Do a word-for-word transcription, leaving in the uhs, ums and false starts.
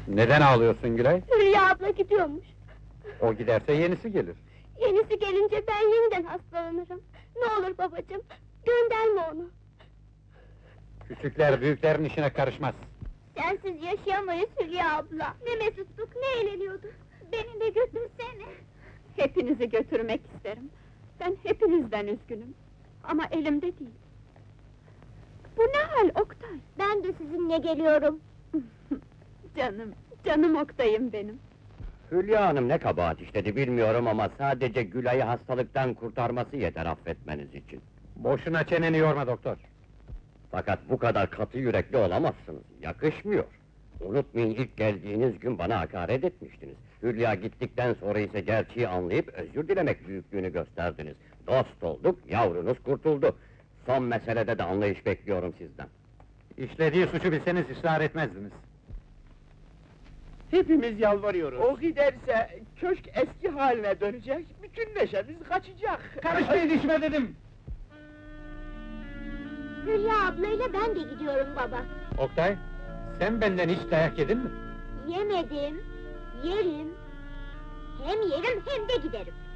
Neden ağlıyorsun Gülay? Hülya abla gidiyormuş. O giderse yenisi gelir. Yenisi gelince ben yeniden hastalanırım. Ne olur babacığım, gönderme onu. Küçükler büyüklerin işine karışmaz. Sensiz yaşayamayız Hülya abla. Ne mesuttuk, ne eğleniyorduk. Beni de götürsene. Hepinizi götürmek isterim. Ben hepinizden üzgünüm. Ama elimde değil. Bu ne hal Oktay? Ben de sizinle geliyorum. Canım, canım Oktay'ım benim. Hülya Hanım ne kabahat işledi bilmiyorum ama sadece Gülay'ı hastalıktan kurtarması yeter affetmeniz için. Boşuna çeneni yorma doktor. Fakat bu kadar katı yürekli olamazsınız, yakışmıyor. Unutmayın ilk geldiğiniz gün bana hakaret etmiştiniz. Hülya gittikten sonra ise gerçeği anlayıp özür dilemek büyüklüğünü gösterdiniz. Dost olduk, yavrunuz kurtuldu. Son meselede de anlayış bekliyorum sizden. İşlediği suçu bilseniz ısrar etmezdiniz. Hepimiz yalvarıyoruz. O giderse köşk eski haline dönecek, bütün neşemiz kaçacak. Karışmayın işime dedim! Hülya ablayla ben de gidiyorum baba. Oktay, sen benden hiç dayak yedin mi? Yemedim, yerim. Hem yerim hem de giderim.